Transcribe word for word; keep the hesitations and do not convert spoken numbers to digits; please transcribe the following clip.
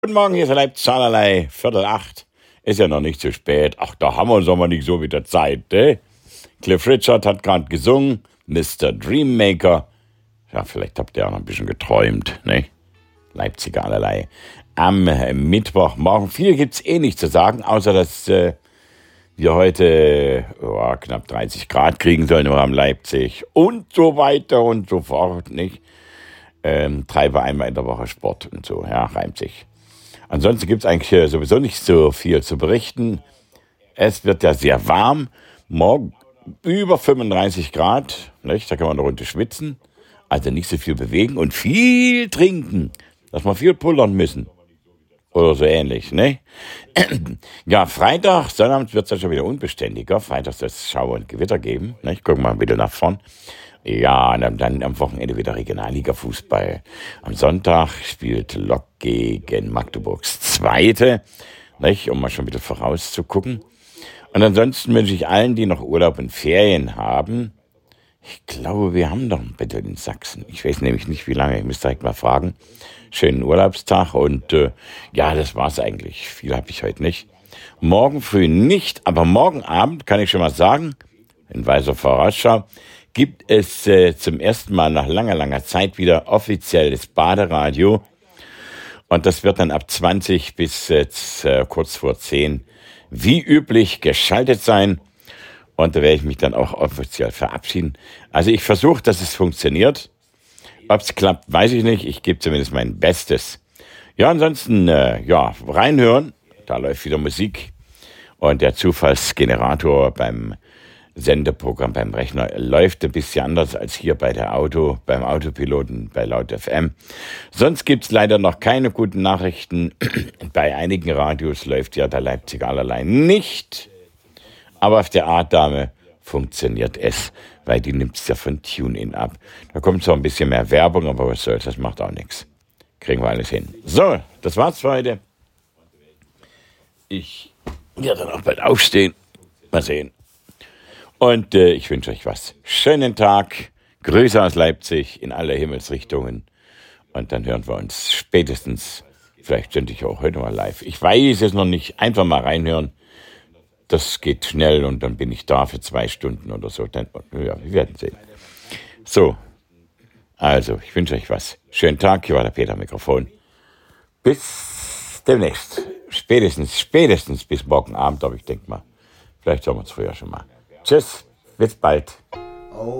Guten Morgen, hier ist Leipzig, Schalalei, Viertel acht. Ist ja noch nicht zu spät. Ach, da haben wir uns aber nicht so wieder Zeit, ne? Cliff Richard hat gerade gesungen, Mister Dreammaker. Ja, vielleicht habt ihr auch noch ein bisschen geträumt, ne? Leipziger allerlei. Am äh, Mittwochmorgen, viel gibt's eh nicht zu sagen, außer dass äh, wir heute oh, knapp dreißig Grad kriegen sollen im Raum Leipzig und so weiter und so fort, nicht? Ähm, treibe einmal in der Woche Sport und so, ja, reimt sich. Ansonsten gibt es eigentlich äh, sowieso nicht so viel zu berichten. Es wird ja sehr warm. Morgen über fünfunddreißig Grad. Nicht? Da kann man eine Runde schwitzen. Also nicht so viel bewegen und viel trinken. Dass wir viel pullern müssen. Oder so ähnlich. Ne? Ja, Freitag, Sonnabend wird es ja schon wieder unbeständiger. Freitag soll es Schauer und Gewitter geben. Ne? Ich gucke mal wieder nach vorn. Ja, und dann am Wochenende wieder Regionalliga-Fußball. Am Sonntag spielt Lok gegen Magdeburgs Zweite, nicht, um mal schon wieder vorauszugucken. Und ansonsten wünsche ich allen, die noch Urlaub und Ferien haben, ich glaube, wir haben doch ein Bett in Sachsen. Ich weiß nämlich nicht, wie lange, ich muss direkt mal fragen. Schönen Urlaubstag und äh, ja, das war's eigentlich. Viel habe ich heute nicht. Morgen früh nicht, aber morgen Abend kann ich schon mal sagen, in weiser Vorausschau, gibt es äh, zum ersten Mal nach langer, langer Zeit wieder offizielles Baderadio. Und das wird dann ab zwanzig bis äh, kurz vor zehn wie üblich geschaltet sein. Und da werde ich mich dann auch offiziell verabschieden. Also ich versuche, dass es funktioniert. Ob es klappt, weiß ich nicht. Ich gebe zumindest mein Bestes. Ja, ansonsten, äh, ja, reinhören. Da läuft wieder Musik. Und der Zufallsgenerator beim Sendeprogramm beim Rechner läuft ein bisschen anders als hier bei der Auto, beim Autopiloten bei Laut F M. Sonst gibt's leider noch keine guten Nachrichten. Bei einigen Radios läuft ja der Leipziger allerlei nicht. Aber auf der A-Dame funktioniert es, weil die nimmt's ja von TuneIn ab. Da kommt zwar ein bisschen mehr Werbung, aber was soll's, das macht auch nichts. Kriegen wir alles hin. So, das war's für heute. Ich werde dann auch bald aufstehen. Mal sehen. Und äh, ich wünsche euch was. Schönen Tag. Grüße aus Leipzig in alle Himmelsrichtungen. Und dann hören wir uns spätestens, vielleicht sind ich auch heute mal live. Ich weiß es noch nicht. Einfach mal reinhören. Das geht schnell und dann bin ich da für zwei Stunden oder so. Dann, ja, wir werden sehen. So, also ich wünsche euch was. Schönen Tag. Hier war der Peter Mikrofon. Bis demnächst. Spätestens, spätestens bis morgen Abend, aber ich denke mal, vielleicht hören wir uns früher schon mal. Tschüss, bis bald.